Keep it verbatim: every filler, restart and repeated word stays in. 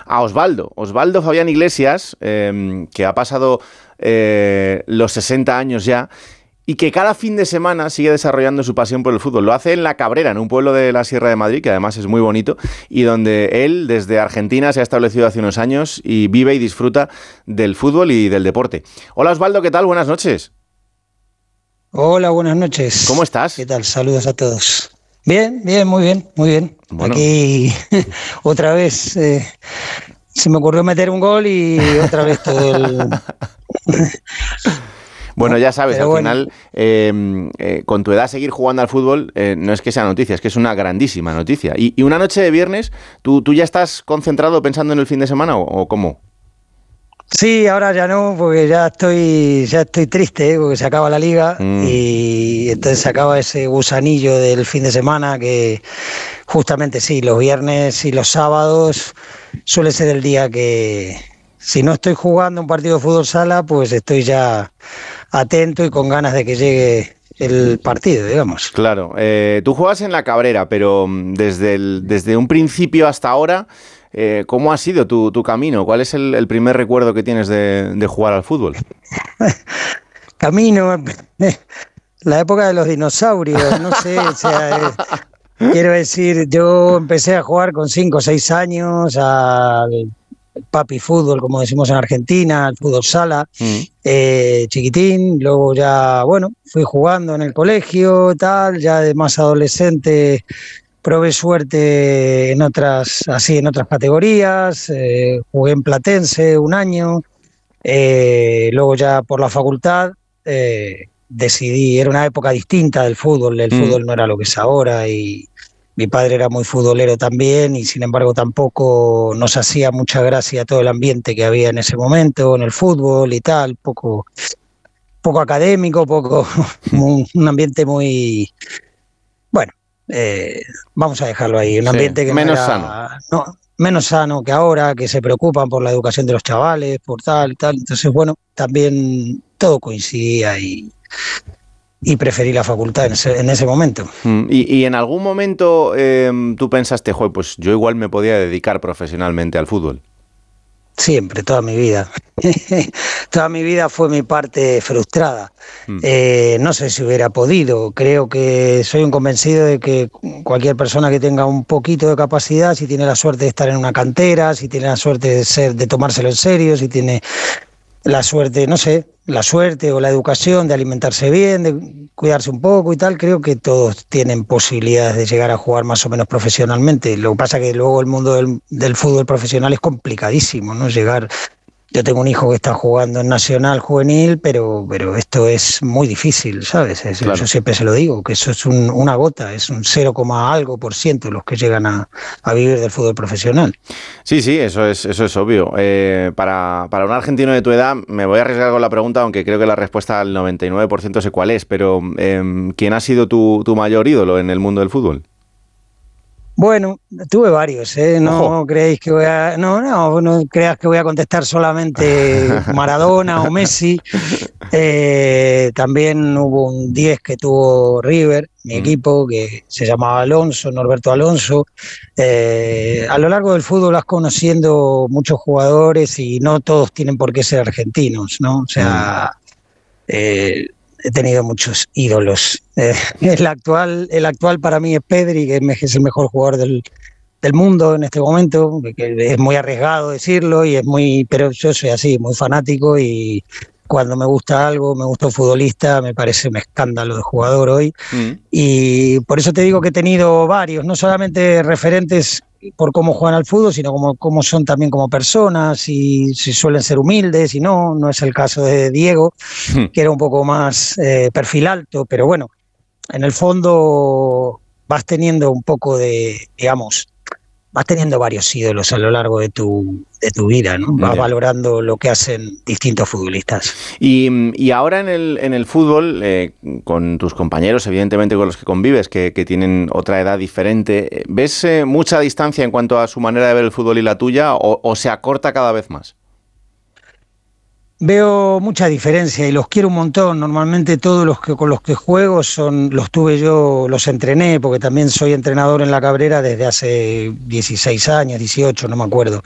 a Osvaldo, Osvaldo Fabián Iglesias, eh, que ha pasado eh, los sesenta años ya, y que cada fin de semana sigue desarrollando su pasión por el fútbol. Lo hace en La Cabrera, en un pueblo de la Sierra de Madrid, que además es muy bonito, y donde él, desde Argentina, se ha establecido hace unos años y vive y disfruta del fútbol y del deporte. Hola Osvaldo, ¿qué tal? Buenas noches. Hola, buenas noches. ¿Cómo estás? ¿Qué tal? Saludos a todos. Bien, bien, muy bien, muy bien. Bueno. Aquí otra vez eh, se me ocurrió meter un gol y otra vez todo el... Bueno, ya sabes, Pero al bueno. final, eh, eh, con tu edad seguir jugando al fútbol eh, no es que sea noticia, es que es una grandísima noticia. Y, y una noche de viernes, ¿tú, ¿tú ya estás concentrado pensando en el fin de semana o, o cómo? Sí, ahora ya no, porque ya estoy ya estoy triste, ¿eh? Porque se acaba la liga Mm. y entonces se acaba ese gusanillo del fin de semana que justamente sí, los viernes y los sábados suele ser el día que si no estoy jugando un partido de fútbol sala, pues estoy ya atento y con ganas de que llegue el partido, digamos. Claro, eh, tú juegas en La Cabrera, pero mm, desde, el, desde un principio hasta ahora, eh, ¿cómo ha sido tu, tu camino? ¿Cuál es el, el primer recuerdo que tienes de, de jugar al fútbol? Camino, la época de los dinosaurios, no sé, o sea, eh, quiero decir, yo empecé a jugar con cinco o seis años al papi fútbol, como decimos en Argentina, al fútbol sala, Mm. eh, chiquitín, luego ya, bueno, fui jugando en el colegio, tal, ya de más adolescente probé suerte en otras, así en otras categorías, eh, jugué en Platense un año, eh, luego ya por la facultad eh, decidí, era una época distinta del fútbol, el Mm. fútbol no era lo que es ahora y mi padre era muy futbolero también y sin embargo tampoco nos hacía mucha gracia todo el ambiente que había en ese momento en el fútbol y tal, poco, poco académico, poco un, un ambiente muy, bueno, eh, vamos a dejarlo ahí, un Sí, ambiente que menos no era, sano. no, menos sano que ahora, que se preocupan por la educación de los chavales, por tal y tal, entonces bueno, también todo coincidía y y preferí la facultad en ese, en ese momento. Mm. Y, y en algún momento eh, tú pensaste, joder, pues yo igual me podía dedicar profesionalmente al fútbol. Siempre, toda mi vida. Toda mi vida fue mi parte frustrada. Mm. Eh, no sé si hubiera podido. Creo que soy un convencido de que cualquier persona que tenga un poquito de capacidad, si tiene la suerte de estar en una cantera, si tiene la suerte de ser, de tomárselo en serio, si tiene la suerte, no sé, la suerte o la educación de alimentarse bien, de cuidarse un poco y tal, creo que todos tienen posibilidades de llegar a jugar más o menos profesionalmente. Lo que pasa es que luego el mundo del, del fútbol profesional es complicadísimo, ¿no? Llegar... Yo tengo un hijo que está jugando en Nacional Juvenil, pero, pero esto es muy difícil, ¿sabes? Es, Claro. Yo siempre se lo digo, que eso es un, una gota, es un cero, algo por ciento los que llegan a, a vivir del fútbol profesional. Sí, sí, eso es, eso es obvio. Eh, para, para un argentino de tu edad, me voy a arriesgar con la pregunta, aunque creo que la respuesta al noventa y nueve por ciento sé cuál es, pero eh, ¿quién ha sido tu, tu mayor ídolo en el mundo del fútbol? Bueno, tuve varios, ¿eh? No Ojo. creéis que voy a, no, no, no creas que voy a contestar solamente Maradona o Messi. Eh, también hubo un diez que tuvo River, mi Mm. equipo, que se llamaba Alonso, Norberto Alonso. Eh, a lo largo del fútbol vas conociendo muchos jugadores y no todos tienen por qué ser argentinos, ¿no? O sea, eh, he tenido muchos ídolos. Eh, el actual, el actual para mí es Pedri, que es el mejor jugador del, del mundo en este momento, que es muy arriesgado decirlo, y es muy, pero yo soy así, muy fanático y cuando me gusta algo, me gusta un futbolista, me parece un escándalo de jugador hoy. Mm. Y por eso te digo que he tenido varios, no solamente referentes por cómo juegan al fútbol, sino como cómo son también como personas y si suelen ser humildes y no, no es el caso de Diego, que era un poco más eh, perfil alto, pero bueno, en el fondo vas teniendo un poco de, digamos, vas teniendo varios ídolos a lo largo de tu, de tu vida, ¿no? Vas Ya. valorando lo que hacen distintos futbolistas. Y, y ahora en el, en el fútbol, eh, con tus compañeros, evidentemente con los que convives, que, que tienen otra edad diferente, ¿ves eh, mucha distancia en cuanto a su manera de ver el fútbol y la tuya o, o se acorta cada vez más? Veo mucha diferencia y los quiero un montón. Normalmente todos los que con los que juego son los tuve yo, los entrené, porque también soy entrenador en La Cabrera desde hace dieciséis años, dieciocho, no me acuerdo.